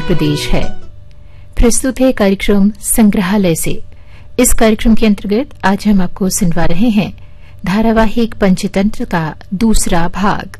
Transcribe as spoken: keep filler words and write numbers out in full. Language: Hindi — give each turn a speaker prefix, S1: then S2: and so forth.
S1: प्रदेश है। प्रस्तुत है कार्यक्रम संग्रहालय से। इस कार्यक्रम के अंतर्गत आज हम आपको सुनवा रहे हैं धारावाहिक पंचतंत्र का दूसरा भाग।